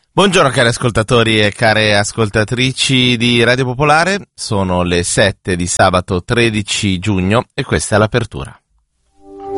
Buongiorno cari ascoltatori e care ascoltatrici di Radio Popolare, sono le 7 di sabato 13 giugno e questa è l'apertura.